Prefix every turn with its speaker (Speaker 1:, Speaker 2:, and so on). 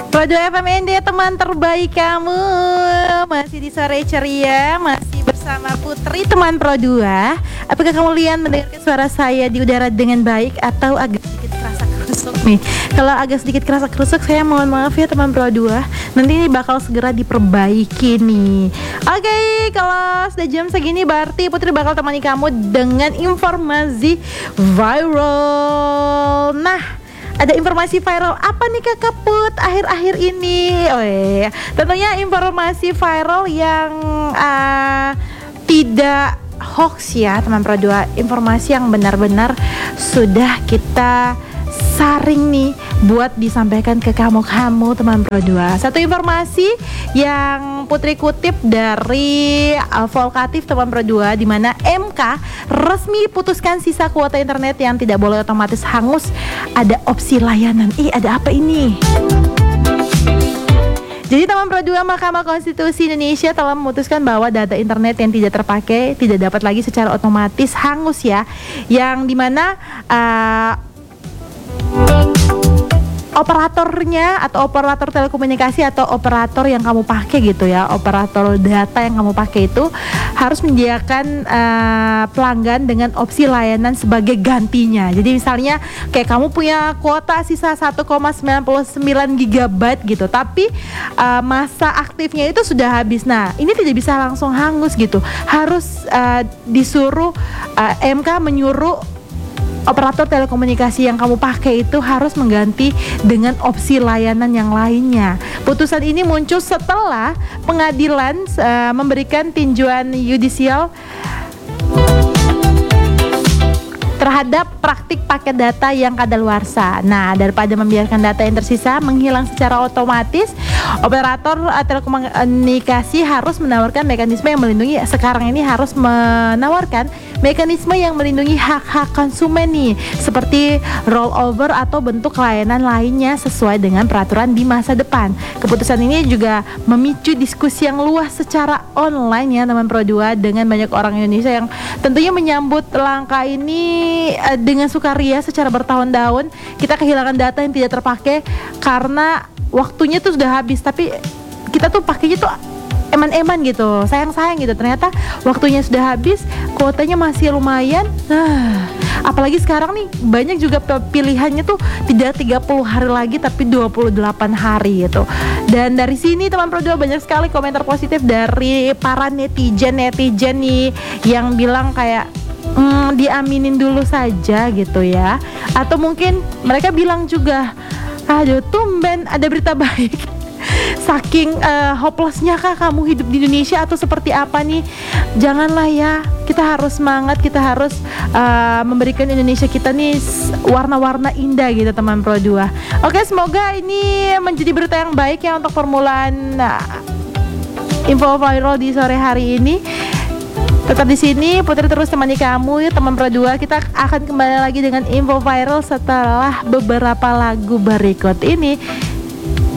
Speaker 1: Pro 2 FMND, teman terbaik kamu. Masih di sore ceria, masih bersama Putri, teman Pro 2. Apakah kamu lihat mendengarkan suara saya di udara dengan baik atau agak sedikit kerasa kerusuk nih? Kalau agak sedikit kerasa kerusuk, saya mohon maaf ya teman Pro 2. Nanti ini bakal segera diperbaiki nih. Oke, kalau sudah jam segini berarti Putri bakal temani kamu dengan informasi viral. Nah, ada informasi viral apa nih Kakak Put akhir-akhir ini? Oh iya, tentunya informasi viral yang tidak hoax ya teman Pro 2. Informasi yang benar-benar sudah kita saring nih buat disampaikan ke kamu teman Pro 2. Satu informasi yang Putri kutip dari Volkatif teman Pro 2, di mana MK resmi putuskan sisa kuota internet yang tidak boleh otomatis hangus. Ada opsi layanan. Ada apa ini? Jadi teman Pro 2, Mahkamah Konstitusi Indonesia telah memutuskan bahwa data internet yang tidak terpakai tidak dapat lagi secara otomatis hangus ya. Yang dimana operatornya atau operator telekomunikasi atau operator yang kamu pakai gitu ya, operator data yang kamu pakai itu harus menyediakan pelanggan dengan opsi layanan sebagai gantinya. Jadi misalnya kayak kamu punya kuota sisa 1,99 GB gitu, tapi masa aktifnya itu sudah habis. Nah, ini tidak bisa langsung hangus gitu. Harus disuruh MK menyuruh operator telekomunikasi yang kamu pakai itu harus mengganti dengan opsi layanan yang lainnya. Putusan ini muncul setelah pengadilan memberikan tinjauan yudisial terhadap praktik paket data yang kadaluarsa. Nah, daripada membiarkan data yang tersisa menghilang secara otomatis, operator telekomunikasi harus menawarkan mekanisme yang melindungi. Sekarang ini harus menawarkan mekanisme yang melindungi hak-hak konsumen nih, seperti rollover atau bentuk layanan lainnya sesuai dengan peraturan di masa depan. Keputusan ini juga memicu diskusi yang luas secara online ya teman Pro 2, dengan banyak orang Indonesia yang tentunya menyambut langkah ini dengan sukaria. Secara bertahun-tahun kita kehilangan data yang tidak terpakai karena waktunya tuh sudah habis, tapi kita tuh pakainya tuh eman-eman gitu, sayang-sayang gitu. Ternyata waktunya sudah habis, kuotanya masih lumayan. Apalagi sekarang nih banyak juga pilihannya tuh tidak 30 hari lagi tapi 28 hari gitu. Dan dari sini teman Pro 2 banyak sekali komentar positif dari para netizen nih yang bilang kayak diaminin dulu saja gitu ya. Atau mungkin mereka bilang juga, aduh tumben ada berita baik. Saking hopelessnya kah kamu hidup di Indonesia atau seperti apa nih? Janganlah ya, kita harus semangat, kita harus memberikan Indonesia kita nih warna-warna indah gitu teman Pro 2. Oke, semoga ini menjadi berita yang baik ya untuk permulaan info viral di sore hari ini. Tetap di sini, Putri terus temani kamu ya teman Pro 2. Kita akan kembali lagi dengan info viral setelah beberapa lagu berikut ini.